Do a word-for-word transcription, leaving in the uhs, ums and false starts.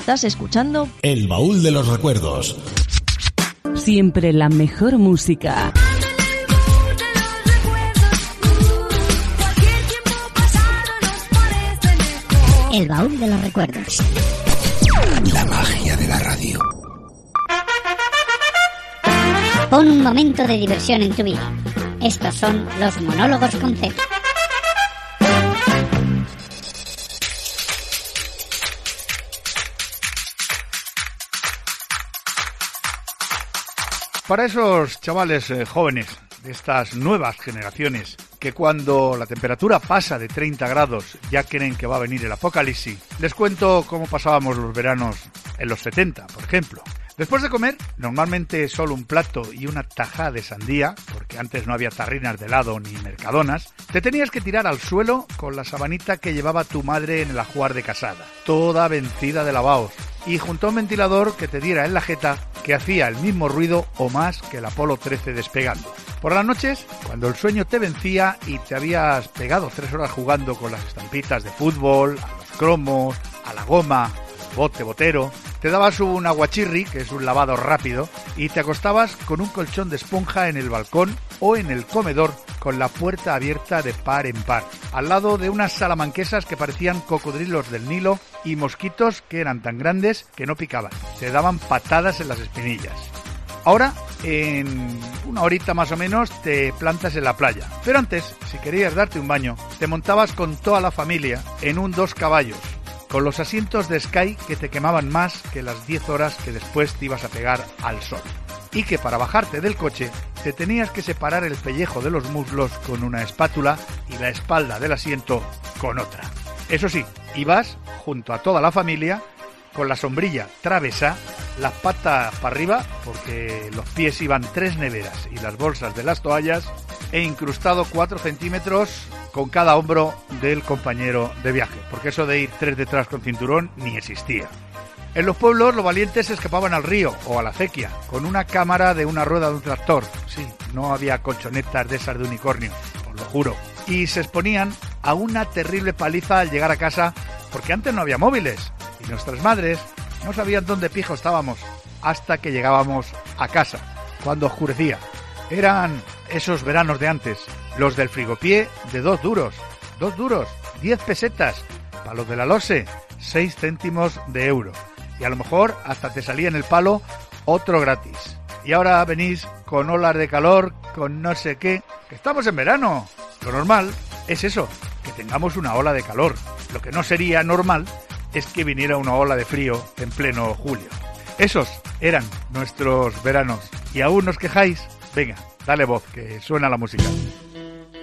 Estás escuchando El Baúl de los Recuerdos. Siempre la mejor música. El Baúl de los Recuerdos. La magia de la radio. Pon un momento de diversión en tu vida. Estos son los monólogos con C. Para esos chavales eh, jóvenes de estas nuevas generaciones que cuando la temperatura pasa de treinta grados ya creen que va a venir el apocalipsis, les cuento cómo pasábamos los veranos en los setenta, por ejemplo. Después de comer, normalmente solo un plato y una tajada de sandía, porque antes no había tarrinas de helado ni mercadonas, te tenías que tirar al suelo con la sabanita que llevaba tu madre en el ajuar de casada, toda vencida de lavaos, y junto a un ventilador que te diera en la jeta que hacía el mismo ruido o más que el Apolo trece despegando. Por las noches, cuando el sueño te vencía y te habías pegado tres horas jugando con las estampitas de fútbol, a los cromos, a la goma, al bote botero, te dabas un aguachirri, que es un lavado rápido, y te acostabas con un colchón de esponja en el balcón o en el comedor con la puerta abierta de par en par, al lado de unas salamanquesas que parecían cocodrilos del Nilo y mosquitos que eran tan grandes que no picaban, te daban patadas en las espinillas. Ahora, en una horita más o menos, te plantas en la playa. Pero antes, si querías darte un baño, te montabas con toda la familia en un dos caballos, con los asientos de Sky que te quemaban más que las diez horas que después te ibas a pegar al sol. Y que para bajarte del coche te tenías que separar el pellejo de los muslos con una espátula y la espalda del asiento con otra. Eso sí, ibas junto a toda la familia con la sombrilla travesa, las patas para arriba, porque los pies iban tres neveras y las bolsas de las toallas, e incrustado cuatro centímetros con cada hombro del compañero de viaje, porque eso de ir tres detrás con cinturón ni existía. En los pueblos los valientes se escapaban al río o a la acequia con una cámara de una rueda de un tractor. Sí, no había colchonetas de esas de unicornio, os lo juro. Y se exponían a una terrible paliza al llegar a casa, porque antes no había móviles y nuestras madres no sabían dónde pijo estábamos hasta que llegábamos a casa, cuando oscurecía. Eran esos veranos de antes, los del frigopié de dos duros, dos duros, diez pesetas, para los de la Lose, seis céntimos de euro. Y a lo mejor hasta te salía en el palo otro gratis. Y ahora venís con olas de calor, con no sé qué, que estamos en verano. Lo normal es eso, que tengamos una ola de calor. Lo que no sería normal es que viniera una ola de frío en pleno julio. Esos eran nuestros veranos. ¿Y aún nos quejáis? Venga, dale voz, que suena la música.